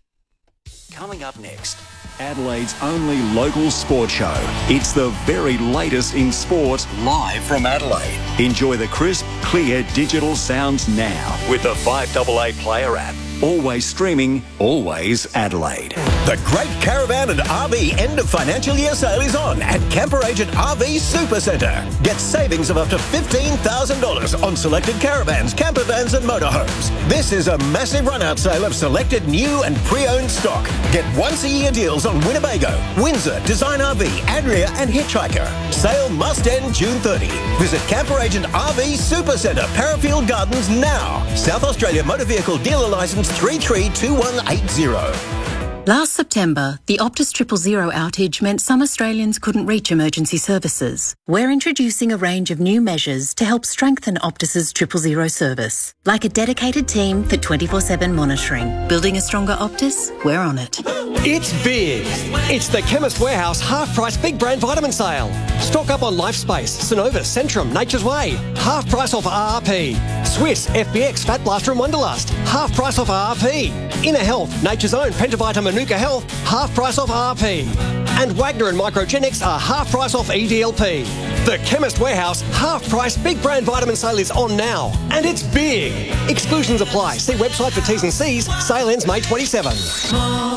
Coming up next, Adelaide's only local sport show. It's the very latest in sport, live from Adelaide. Enjoy the crisp, clear digital sounds now with the five A A Player app. Always streaming, always Adelaide. The Great Caravan and R V end of financial year sale is on at Camper Agent R V Supercentre. Get savings of up to fifteen thousand dollars on selected caravans, camper vans and motorhomes. This is a massive run-out sale of selected new and pre-owned stock. Get once-a-year deals on Winnebago, Windsor, Design R V, Adria and Hitchhiker. Sale must end June thirtieth. Visit Camper Agent R V Supercentre, Parafield Gardens now. South Australia Motor Vehicle Dealer Licence three three two one eight zero. Last September, the Optus Triple Zero outage meant some Australians couldn't reach emergency services. We're introducing a range of new measures to help strengthen Optus's Triple Zero service, like a dedicated team for twenty-four seven monitoring. Building a stronger Optus? We're on it. It's big. It's the Chemist Warehouse half-price big brand vitamin sale. Stock up on Lifespace, Synovus, Centrum, Nature's Way. Half price off R R P. Swiss, F B X, Fat Blaster and Wonderlust. Half price off R R P. Inner Health, Nature's Own, Pentavita, Manuka Health. Half price off R R P. And Wagner and Microgenics are half price off E D L P. The Chemist Warehouse half-price big brand vitamin sale is on now. And it's big. Exclusions apply. See website for T's and C's. Sale ends May twenty-seventh.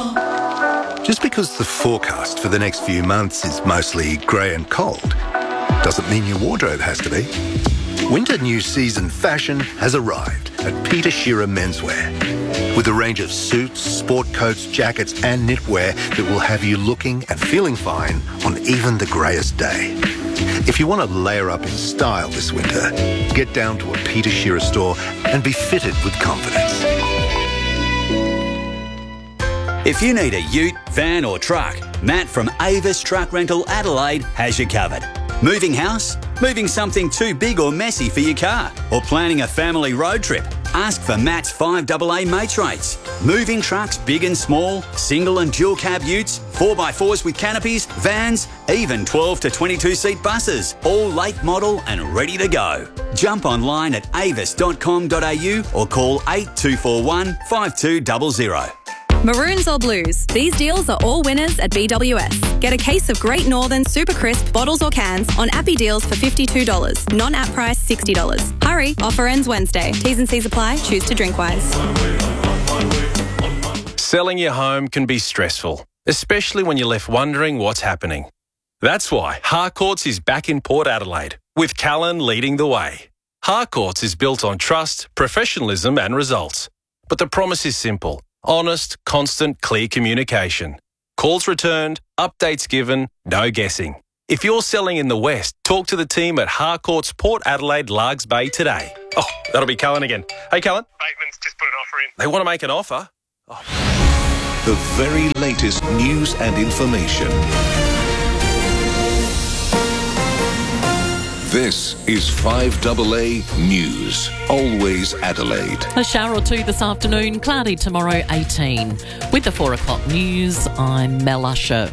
Just because the forecast for the next few months is mostly grey and cold, doesn't mean your wardrobe has to be. Winter new season fashion has arrived at Peter Shearer Menswear. With a range of suits, sport coats, jackets and knitwear that will have you looking and feeling fine on even the greyest day. If you want to layer up in style this winter, get down to a Peter Shearer store and be fitted with confidence. If you need a ute, van or truck, Matt from Avis Truck Rental Adelaide has you covered. Moving house? Moving something too big or messy for your car? Or planning a family road trip? Ask for Matt's five A A mates rates. Moving trucks big and small, single and dual cab utes, four by fours with canopies, vans, even twelve to twenty-two seat buses, all late model and ready to go. Jump online at avis dot com dot a u or call eight two four one, five two zero zero. Maroons or blues, these deals are all winners at B W S. Get a case of Great Northern Super Crisp bottles or cans on Appy deals for fifty-two dollars. Non-app price sixty dollars. Hurry, offer ends Wednesday. T's and C's apply. Choose to drink wise. Selling your home can be stressful, especially when you're left wondering what's happening. That's why Harcourts is back in Port Adelaide, with Callan leading the way. Harcourts is built on trust, professionalism and results. But the promise is simple: honest, constant, clear communication. Calls returned, updates given, no guessing. If you're selling in the West, talk to the team at Harcourts Port Adelaide Largs Bay today. Oh, that'll be Callan again. Hey, Callan. Bateman's just put an offer in. They want to make an offer? Oh. The very latest news and information. This is five A A News. Always Adelaide. A shower or two this afternoon, cloudy tomorrow, eighteen. With the four o'clock news, I'm Mel Usher.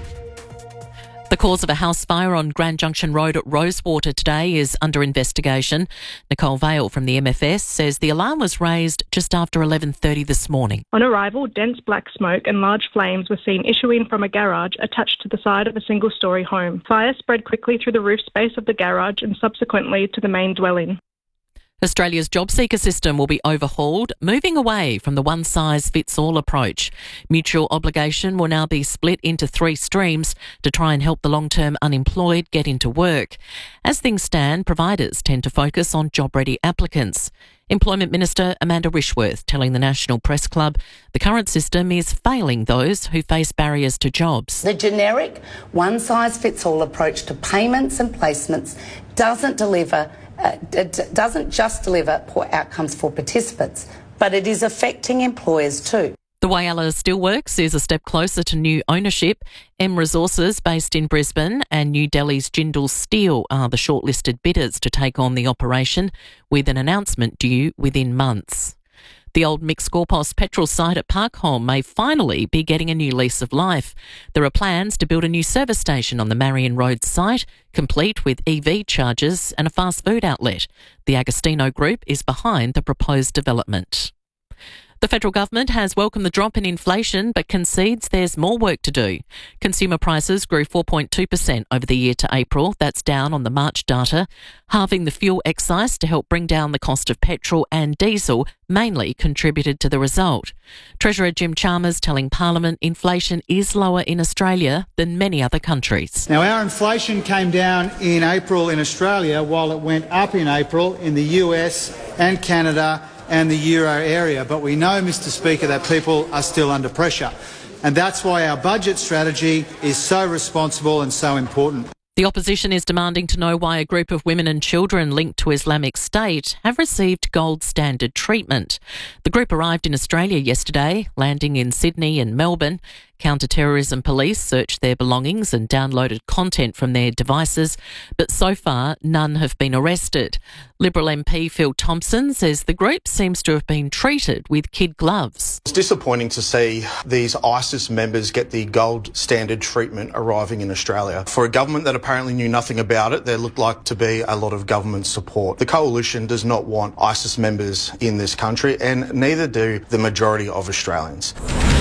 The cause of a house fire on Grand Junction Road at Rosewater today is under investigation. Nicole Vale from the M F S says the alarm was raised just after eleven thirty this morning. On arrival, dense black smoke and large flames were seen issuing from a garage attached to the side of a single-storey home. Fire spread quickly through the roof space of the garage and subsequently to the main dwelling. Australia's job seeker system will be overhauled, moving away from the one-size-fits-all approach. Mutual obligation will now be split into three streams to try and help the long-term unemployed get into work. As things stand, providers tend to focus on job-ready applicants. Employment Minister Amanda Rishworth telling the National Press Club the current system is failing those who face barriers to jobs. The generic one-size-fits-all approach to payments and placements doesn't deliver Uh, it doesn't just deliver poor outcomes for participants, but it is affecting employers too. The Whyalla Steelworks is a step closer to new ownership. M Resources, based in Brisbane, and New Delhi's Jindal Steel are the shortlisted bidders to take on the operation, with an announcement due within months. The old Mick Scorpos petrol site at Parkholme may finally be getting a new lease of life. There are plans to build a new service station on the Marion Road site, complete with E V chargers and a fast food outlet. The Agostino Group is behind the proposed development. The federal government has welcomed the drop in inflation but concedes there's more work to do. Consumer prices grew four point two percent over the year to April. That's down on the March data. Halving the fuel excise to help bring down the cost of petrol and diesel mainly contributed to the result. Treasurer Jim Chalmers telling Parliament inflation is lower in Australia than many other countries. Now, our inflation came down in April in Australia while it went up in April in the U S and Canada and the euro area. But we know, Mr Speaker, that people are still under pressure. And that's why our budget strategy is so responsible and so important. The opposition is demanding to know why a group of women and children linked to Islamic State have received gold standard treatment. The group arrived in Australia yesterday, landing in Sydney and Melbourne. Counter-terrorism police searched their belongings and downloaded content from their devices, but so far none have been arrested. Liberal M P Phil Thompson says the group seems to have been treated with kid gloves. It's disappointing to see these ISIS members get the gold standard treatment arriving in Australia. For a government that apparently knew nothing about it, there looked like to be a lot of government support. The coalition does not want ISIS members in this country, and neither do the majority of Australians.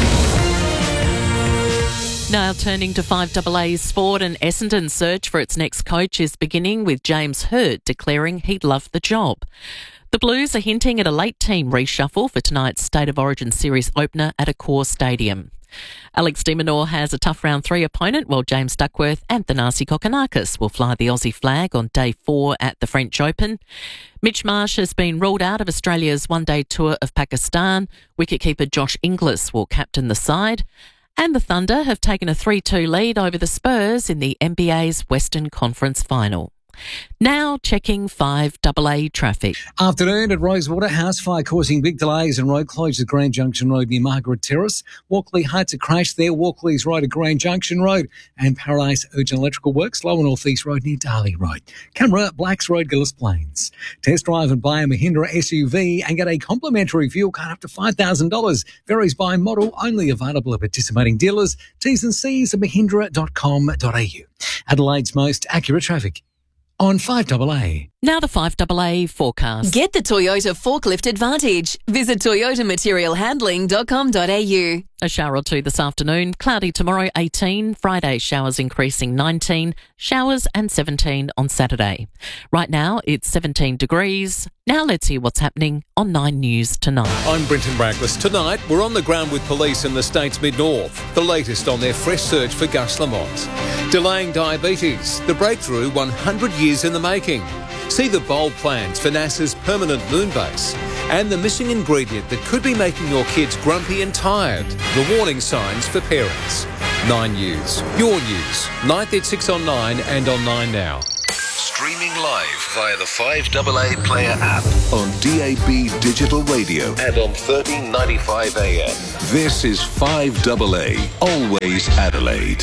Now turning to five A A's sport, and Essendon's search for its next coach is beginning with James Hird declaring he'd love the job. The Blues are hinting at a late team reshuffle for tonight's State of Origin Series opener at Accor Stadium. Alex de Minaur has a tough round three opponent, while James Duckworth and Thanasi Kokkinakis will fly the Aussie flag on day four at the French Open. Mitch Marsh has been ruled out of Australia's one-day tour of Pakistan. Wicketkeeper Josh Inglis will captain the side. And the Thunder have taken a three two lead over the Spurs in the N B A's Western Conference Final. Now checking five A A traffic. Afternoon at Rosewater, house fire causing big delays and road closures at Grand Junction Road near Margaret Terrace. Walkley Heights a crash there. Walkley's Road at Grand Junction Road. And Paradise Urgent Electrical Works, Lower North East Road near Darley Road. Camera, Blacks Road, Gillis Plains. Test drive and buy a Mahindra S U V and get a complimentary fuel card up to five thousand dollars. Varies by model, only available at participating dealers. T's and C's at mahindra dot com dot a u. Adelaide's most accurate traffic. on five A A. Now the five A A forecast. Get the Toyota Forklift Advantage. Visit toyota material handling dot com dot a u. A shower or two this afternoon. Cloudy tomorrow, eighteen. Friday, showers increasing, nineteen. Showers and seventeen on Saturday. Right now, it's seventeen degrees. Now let's hear what's happening on Nine News tonight. I'm Brenton Braglis. Tonight, we're on the ground with police in the state's mid-north. The latest on their fresh search for Gus Lamont. Delaying diabetes. The breakthrough one hundred years in the making. See the bold plans for NASA's permanent moon base and the missing ingredient that could be making your kids grumpy and tired. The warning signs for parents. Nine News. Your news. ninth at six on Nine and on Nine Now. Streaming live via the five A A Player app on D A B Digital Radio and on thirteen ninety-five A M. This is five A A, always Adelaide.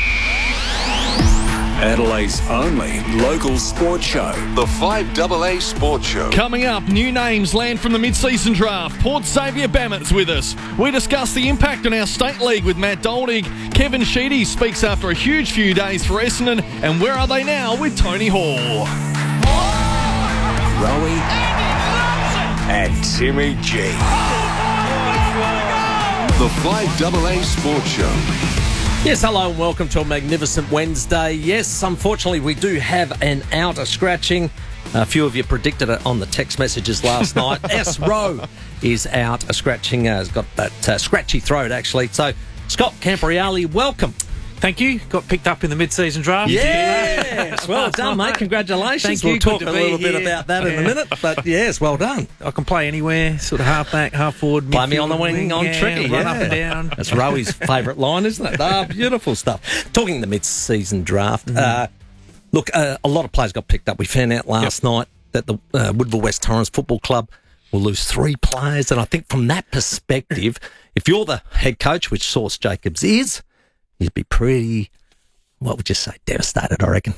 Adelaide's only local sports show. The five A A Sports Show. Coming up, new names land from the mid-season draft. Port Xavier Bammett's with us. We discuss the impact on our state league with Matt Doldig. Kevin Sheedy speaks after a huge few days for Essendon. And where are they now with Tony Hall? Rowie and Timmy G. The five A A Sports Show. Yes, hello and welcome to a magnificent Wednesday. Yes, unfortunately, we do have an outer scratching. A few of you predicted it on the text messages last night. S. Rowe is out a scratching. Uh, has got that uh, scratchy throat, actually. So, Scott Campriali, welcome. Thank you. Got picked up in the mid-season draft. Yes, well done, mate. Congratulations. Thank you. We'll talk Good a to be little here. bit about that in a minute. But yes, well done. I can play anywhere, sort of half back, half forward. Play me on the wing, wing on yeah, tricky. Run yeah. up and down. That's Rowie's favourite line, isn't it? Ah, beautiful stuff. Talking the mid-season draft, mm-hmm. uh, look, uh, a lot of players got picked up. We found out last yep. night that the uh, Woodville West Torrens Football Club will lose three players. And I think from that perspective, if you're the head coach, which Sauce Jacobs is, you'd be pretty... what would you say? Devastated, I reckon.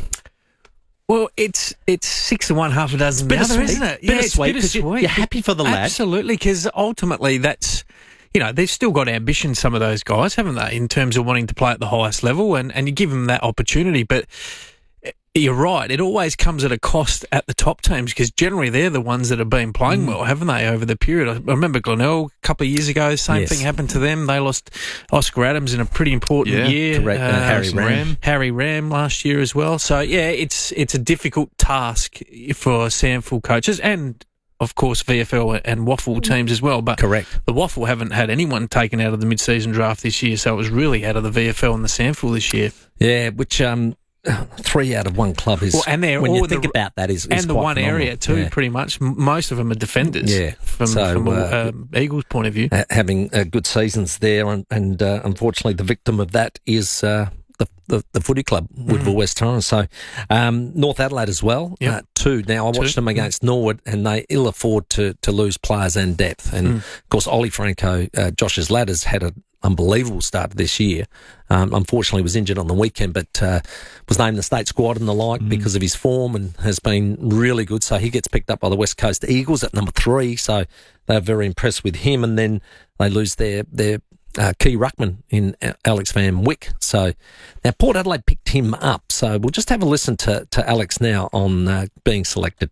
Well, it's it's six and one, half a dozen the other, isn't it? Yeah, it's bittersweet. You're, you're happy for the lad. Absolutely, because ultimately that's, you know, they've still got ambition, some of those guys, haven't they, in terms of wanting to play at the highest level, and, and you give them that opportunity. But you're right, it always comes at a cost at the top teams, because generally they're the ones that have been playing mm. well, haven't they, over the period? I remember Glenelg a couple of years ago, same yes. thing happened to them. They lost Oscar Adams in a pretty important yeah, year. Correct. Uh, and Harry Ram. Ram. Harry Ram last year as well. So, yeah, it's it's a difficult task for SANFL coaches and, of course, V F L and Waffle teams as well. But correct. The Waffle haven't had anyone taken out of the mid-season draft this year, so it was really out of the V F L and the SANFL this year. Yeah, which... um. Three out of one club is, well, and they're when all you think the, about that, is, is and the quite one phenomenal. area too. Yeah. Pretty much, most of them are defenders. Yeah, from, so, from a, uh, um, Eagles' point of view, uh, having uh, good seasons there, and, and uh, unfortunately, the victim of that is uh, the, the the footy club, Woodville mm. West Torrens. So um, North Adelaide as well, yep. uh, two. Now I watched two. them against mm. Norwood, and they ill afford to to lose players and depth. And mm. of course, Ollie Franco, uh, Josh's ladders had a unbelievable start this year. Um, unfortunately, was injured on the weekend, but uh, was named the state squad and the like mm. because of his form, and has been really good. So he gets picked up by the West Coast Eagles at number three. So they're very impressed with him, and then they lose their their uh, key ruckman in Alex Van Wyck. So now Port Adelaide picked him up. So we'll just have a listen to to Alex now on uh, being selected.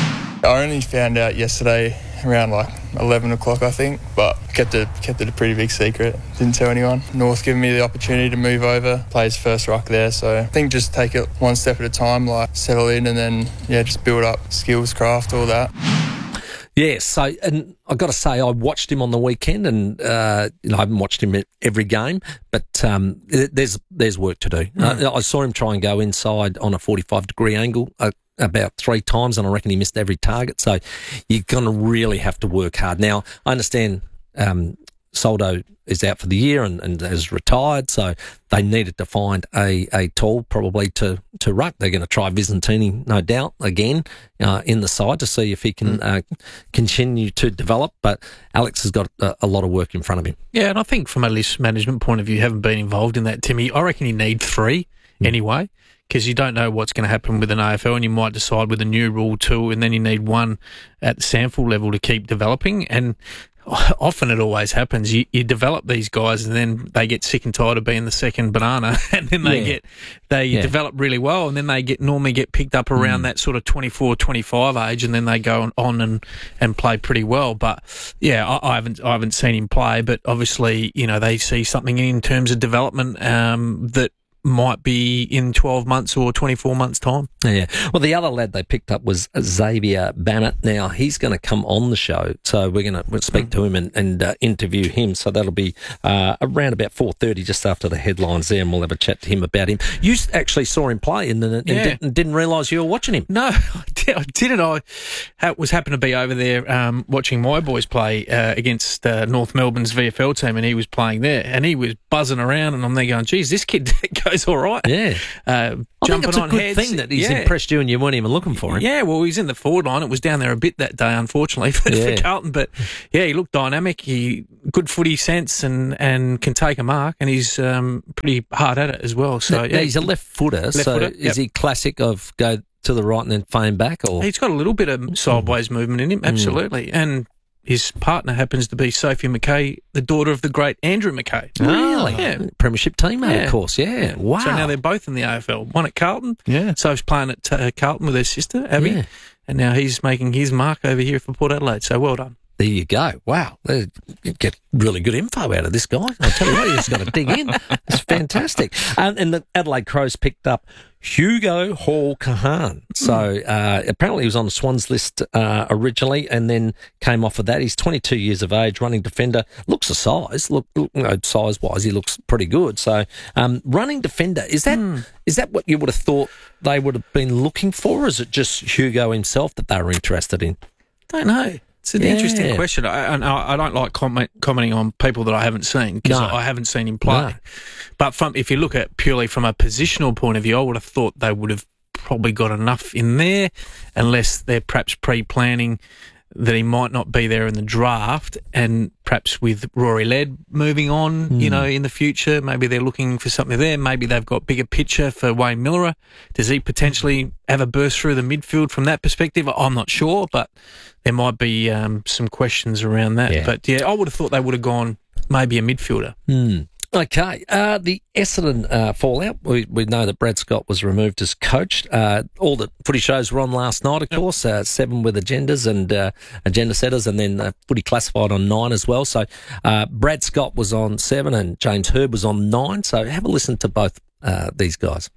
I only found out yesterday around like eleven o'clock, I think, but kept it kept it a pretty big secret. Didn't tell anyone. North giving me the opportunity to move over, play his first ruck there. So I think just take it one step at a time, like settle in, and then yeah, just build up skills, craft, all that. Yeah, so, and I've got to say, I watched him on the weekend, and uh, you know, I haven't watched him at every game, but um, there's there's work to do. Mm. Uh, I saw him try and go inside on a forty-five degree angle uh, about three times, and I reckon he missed every target. So you're going to really have to work hard. Now, I understand um, Soldo is out for the year and, and has retired, so they needed to find a, a tool probably to, to ruck. They're going to try Visentini, no doubt, again uh, in the side to see if he can mm. uh, continue to develop. But Alex has got a, a lot of work in front of him. Yeah, and I think from a list management point of view, having been involved in that, Timmy, I reckon you need three mm. anyway, because you don't know what's going to happen with an A F L, and you might decide with a new rule too, and then you need one at the SANFL level to keep developing. And often it always happens. You, you develop these guys, and then they get sick and tired of being the second banana, and then they Yeah. get they Yeah. develop really well, and then they get normally get picked up around Mm. that sort of twenty-four, twenty-five age, and then they go on, on and, and play pretty well. But yeah, I, I haven't I haven't seen him play, but obviously, you know, they see something in terms of development um, that might be in twelve months or twenty-four months' time. Yeah. Well, the other lad they picked up was Xavier Bannett. Now, he's going to come on the show, so we're going to we'll speak to him and, and uh, interview him. So that'll be uh, around about four thirty, just after the headlines there, and we'll have a chat to him about him. You s- actually saw him play and, and, Yeah. didn't, didn't realise you were watching him. No, I did- I didn't. I ha- was happened to be over there um, watching my boys play uh, against uh, North Melbourne's V F L team, and he was playing there, and he was buzzing around, and I'm there going, geez, this kid goes all right. Yeah. Uh, I think jumping it's a on good heads. thing that he's Yeah. impressed you and you weren't even looking for him. Yeah, well, he's in the forward line. It was down there a bit that day, unfortunately, for, Yeah. for Carlton. But yeah, he looked dynamic. He good footy sense and, and can take a mark, and he's um, pretty hard at it as well. So Now, yeah, he's a left footer, Left so footer, is yep. he classic of go to the right and then fame back? Or He's got a little bit of sideways movement in him, absolutely. And his partner happens to be Sophie McKay, the daughter of the great Andrew McKay. Really? Yeah. Premiership teammate, Yeah. of course, yeah. Wow. So now they're both in the A F L. One at Carlton. Yeah. Soph's playing at uh, Carlton with her sister, Abby. Yeah. And now he's making his mark over here for Port Adelaide. So well done. There you go. Wow. They- You get really good info out of this guy. I'll tell you what, you just got to dig in. It's fantastic. Um, and the Adelaide Crows picked up Hugo Hall Kahan. So uh, apparently he was on the Swans list uh, originally and then came off of that. He's twenty-two years of age, running defender. Looks a size. Look, look you know, size-wise, he looks pretty good. So um, running defender, is that is that what you would have thought they would have been looking for, or is it just Hugo himself that they were interested in? Don't know. It's an Yeah. interesting question. I, I, I don't like comment, commenting on people that I haven't seen because No. I haven't seen him play. No. But from if you look at purely from a positional point of view, I would have thought they would have probably got enough in there, unless they're perhaps pre-planning that he might not be there in the draft, and perhaps with Rory Ladd moving on, Hmm. you know, in the future, maybe they're looking for something there. Maybe they've got bigger picture for Wayne Miller. Does he potentially have a burst through the midfield from that perspective? I'm not sure, but there might be um, some questions around that. Yeah. But yeah, I would have thought they would have gone maybe a midfielder. Hmm. Okay, uh, the Essendon uh, fallout. We, we know that Brad Scott was removed as coach. Uh, all the footy shows were on last night, of course. Uh, seven with agendas and uh, agenda setters, and then uh, footy classified on nine as well. So uh, Brad Scott was on seven, and James Herb was on nine. So have a listen to both uh, these guys.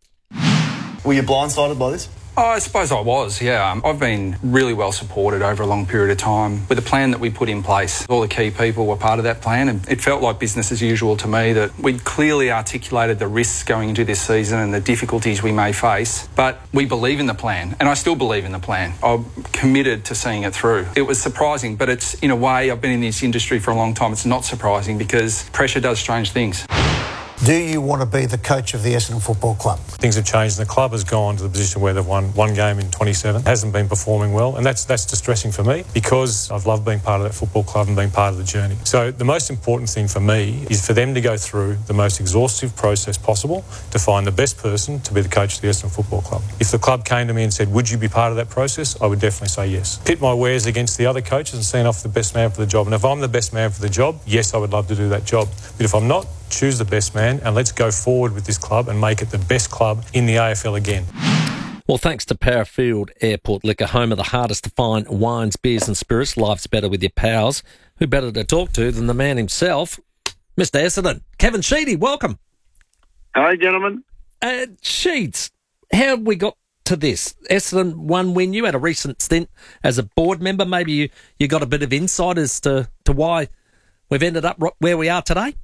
Were you blindsided by this? Oh, I suppose I was, yeah. Um, I've been really well supported over a long period of time with the plan that we put in place. All the key people were part of that plan, and it felt like business as usual to me, that we'd clearly articulated the risks going into this season and the difficulties we may face, but we believe in the plan, and I still believe in the plan. I'm committed to seeing it through. It was surprising, but it's, in a way, I've been in this industry for a long time, it's not surprising because pressure does strange things. Do you want to be the coach of the Essendon Football Club? Things have changed and the club has gone to the position where they've won one game in twenty-seven, hasn't been performing well, and that's that's distressing for me because I've loved being part of that football club and being part of the journey. So the most important thing for me is for them to go through the most exhaustive process possible to find the best person to be the coach of the Essendon Football Club. If the club came to me and said, would you be part of that process, I would definitely say yes. Pit my wares against the other coaches and see off the best man for the job. And if I'm the best man for the job, yes, I would love to do that job. But if I'm not, choose the best man and let's go forward with this club and make it the best club in the A F L again. Well, thanks to Parafield Airport Liquor, home of the hardest to find wines, beers and spirits. Life's better with your pals. Who better to talk to than the man himself, Mister Essendon. Kevin Sheedy, welcome. Hi, gentlemen. Uh, Sheeds, how have we got to this? Essendon one win. You had a recent stint as a board member. Maybe you, you got a bit of insight as to, to why we've ended up where we are today?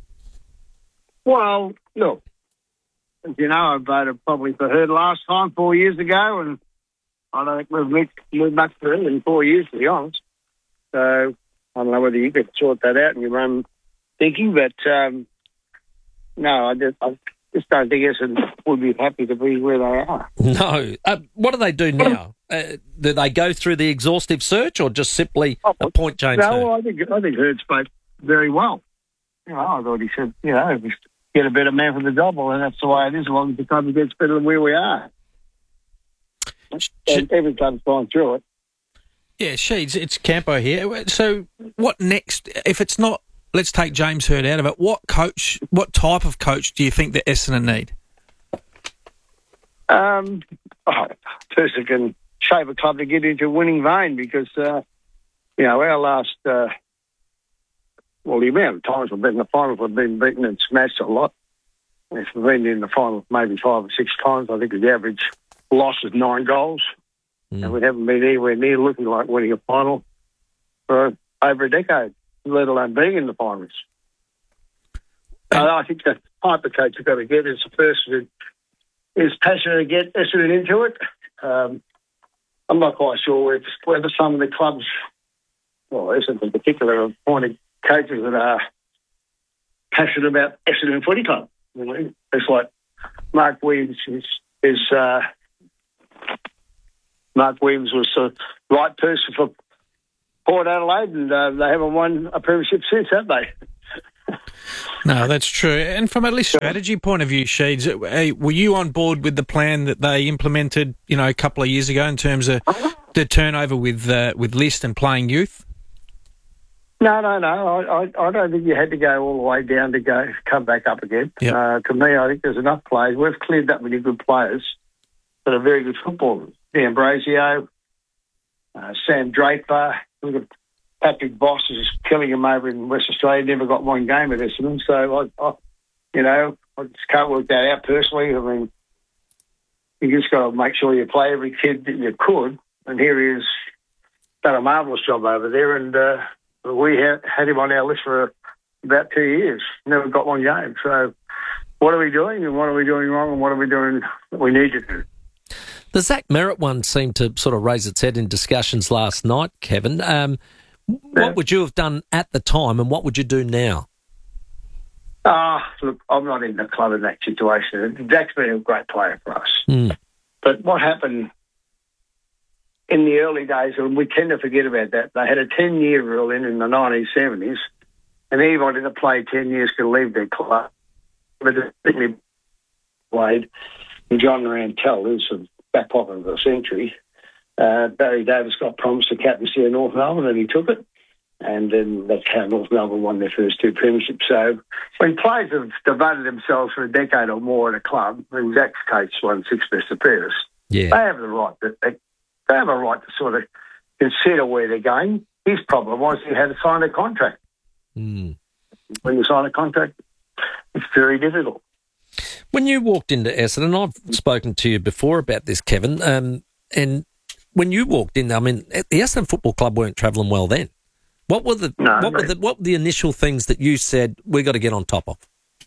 Well, look, as you know, I voted probably for her last time four years ago, and I don't think we've moved, moved much further in four years, to be honest. So I don't know whether you could sort that out in your own thinking, but um, no, I just, I just don't think Essendon would be happy to be where they are. No. Uh, what do they do now? Uh, do they go through the exhaustive search or just simply appoint James Hurd? No, I think I think Hurd spoke very well. You know, I thought he said, you know, if we get a better man for the job, well, and that's the way it is, as long as the club gets better than where we are. And every club's gone through it. Yeah, Sheeds, it's Campo here. So what next? If it's not, let's take James Hird out of it, what coach, what type of coach do you think that Essendon need? Um, oh, person can shape a club to get into a winning vein because, uh, you know, our last, uh, well, the amount of times we've been in the finals, we've been beaten and smashed a lot. If we've been in the final maybe five or six times, I think the average loss is nine goals. Mm. And we haven't been anywhere near looking like winning a final for over a decade, let alone being in the finals. So I think the type of coach you've got to get is the person who is passionate to get Essendon into it. Um, I'm not quite sure if, whether some of the clubs, well, Essendon in particular, have appointed coaches that are passionate about Essendon Footy Club. You know, it's like Mark Williams is, is uh, Mark Williams was the right person for Port Adelaide, and uh, they haven't won a premiership since, have they? No, that's true. And from a list strategy point of view, Sheeds, were you on board with the plan that they implemented, you know, a couple of years ago in terms of the turnover with uh, with list and playing youth? No, no, no. I, I, I don't think you had to go all the way down to go come back up again. Yep. Uh, to me, I think there's enough players. We've cleared that many good players that are very good footballers. D'Ambrosio, uh, Sam Draper, we've got Patrick Voss is killing him over in West Australia. Never got one game at Essendon, so I, I, you know, I just can't work that out personally. I mean, you just got to make sure you play every kid that you could. And here he is, done a marvellous job over there, and uh, we had, had him on our list for about two years. Never got one game. So, what are we doing, and what are we doing wrong, and what are we doing that we need to do? The Zach Merritt one seemed to sort of raise its head in discussions last night, Kevin. Um, what would you have done at the time, and what would you do now? Ah, uh, look, I'm not in the club in that situation. Zach's been a great player for us. Mm. But what happened in the early days, and we tend to forget about that, they had a ten-year rule in in the nineteen seventies, and anybody that played ten years could leave their club. But particularly played John Rantell, who's the back pocket of the century. Uh, Barry Davis got promised the captaincy of North Melbourne, and he took it. And then that's how North Melbourne won their first two premierships. So when players have devoted themselves for a decade or more at a club, and Zach's case won six best of Paris, yeah. they have the right to, they, they have a right to sort of consider where they're going. His problem was he had to sign a contract. Mm. When you sign a contract, it's very difficult. When you walked into Essendon, I've spoken to you before about this, Kevin, um, and when you walked in, I mean, the Essendon Football Club weren't travelling well then. What were the no, what were the what were the initial things that you said we got to get on top of?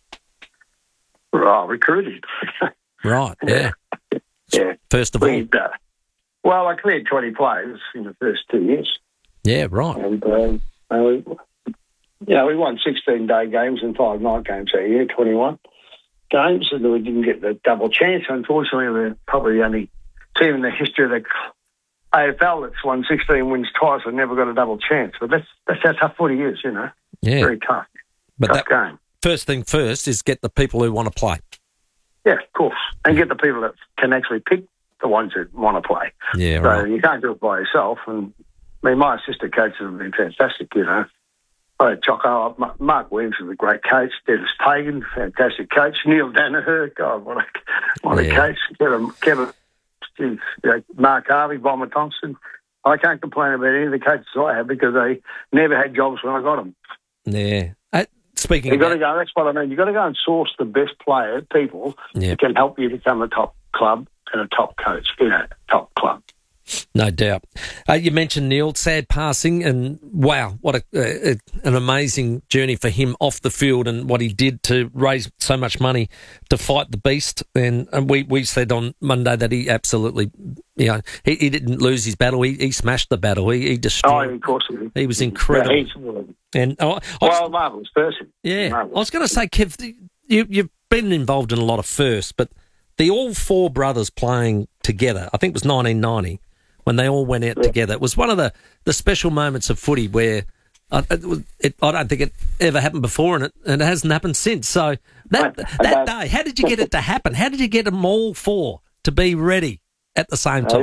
Right, recruiting. Right, yeah, yeah. First of all, uh, well, I cleared twenty players in the first two years. Yeah, right. And um, and we, you know, we won sixteen day games and five night games that year, twenty-one games, and we didn't get the double chance. Unfortunately, we're probably the only team in the history of the A F L that's won sixteen wins twice and never got a double chance. But that's that's how tough footy is, you know. Yeah. Very tough. But tough that, game. First thing first is get the people who want to play. Yeah, of course. And get the people that can actually pick the ones that want to play. Yeah, so right. you can't do it by yourself. And I mean, my assistant coaches have been fantastic, you know. I had Choco, Mark Williams was a great coach. Dennis Pagan, fantastic coach. Neil Danaher, God, what a, what yeah. a coach. Kevin, Kevin you know, Mark Harvey, Bomber Thompson. I can't complain about any of the coaches I have because they never had jobs when I got them. Yeah. Uh, speaking, you've got about... to go. That's what I mean. You've got to go and source the best player people yeah. that can help you become a top club and a top coach in a top club. No doubt. Uh, you mentioned Neil, sad passing, and wow, what a, uh, an amazing journey for him off the field and what he did to raise so much money to fight the beast. And, and we, we said on Monday that he absolutely, you know, he, he didn't lose his battle. He, he smashed the battle. He, he destroyed. Oh, of course he did. He was incredible. Yeah, he's, and I, I was, well, marvellous person. Yeah. Marvelous. I was going to say, Kev, you, you've been involved in a lot of firsts, but the all four brothers playing together, I think it was nineteen ninety, when they all went out yeah. together. It was one of the, the special moments of footy where uh, it, was, it, I don't think it ever happened before, and it, and it hasn't happened since. So that that day, how did you get it to happen? How did you get them all four to be ready at the same time? Oh, yeah.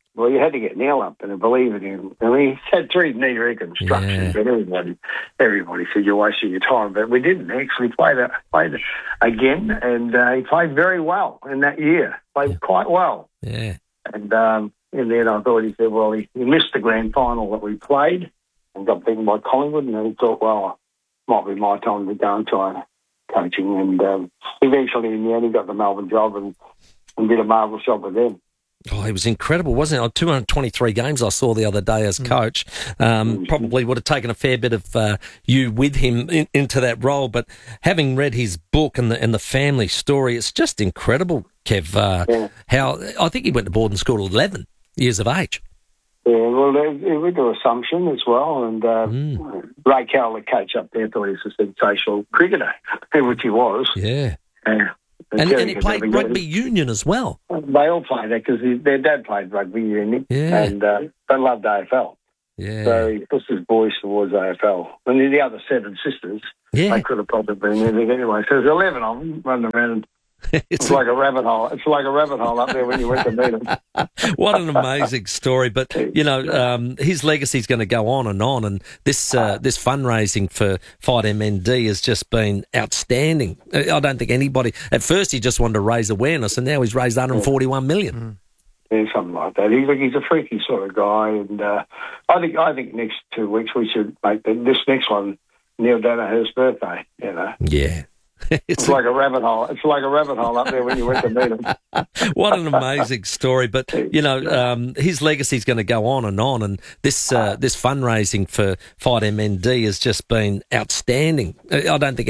Well, you had to get Neil up and believe in him. I mean, he had three knee reconstructions, Yeah. but everybody, everybody said you're wasting your time. But we didn't actually play that played again, and uh, he played very well in that year. Played quite well. Yeah. And um, in the end, I thought he said, well, he, he missed the grand final that we played and got beaten by Collingwood, and he thought, well, it might be my time to go and try coaching. And um, eventually, in the end, he got the Melbourne job and, and did a marvellous job with them. Oh, he was incredible, wasn't it? two hundred twenty-three games I saw the other day as coach. Um, probably would have taken a fair bit of uh, you with him in, into that role. But having read his book and the and the family story, it's just incredible, Kev. Uh, Yeah. How I think he went to boarding school at eleven years of age. Yeah, well, they, they went to Assumption as well, and uh, Ray Carroll, the coach up there, thought he was a sensational cricketer, which he was. Yeah. Yeah. And, and he played rugby union as well. They all played that because their dad played rugby union, Yeah. and uh, they loved A F L. Yeah. So he pushed his boys towards A F L. And the other seven sisters, Yeah. they could have probably been in it anyway. So there's eleven of them running around. And it's like a rabbit hole. It's like a rabbit hole up there when you went to meet them. What an amazing story! But you know, um, his legacy is going to go on and on. And this uh, this fundraising for Fight M N D has just been outstanding. I don't think anybody at first he just wanted to raise awareness, and now he's raised one hundred forty-one million. Yeah, something like that. He's, he's a freaky sort of guy, and uh, I think I think next two weeks we should make the, this next one Neil Danaher's birthday. You know. Yeah. It's like a rabbit hole. It's like a rabbit hole up there when you went to meet him. What an amazing story! But you know, um, his legacy is going to go on and on. And this uh, this fundraising for Fight M N D has just been outstanding. I don't think